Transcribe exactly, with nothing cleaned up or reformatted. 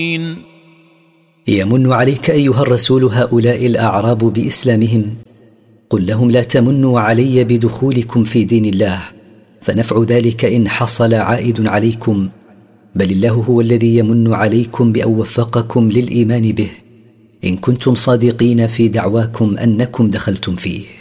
يمن عليك أيها الرسول هؤلاء الأعراب بإسلامهم، قل لهم لا تمنوا علي بدخولكم في دين الله، فنفع ذلك إن حصل عائد عليكم، بل الله هو الذي يمن عليكم بأن وفقكم للإيمان به إن كنتم صادقين في دعواكم أنكم دخلتم فيه.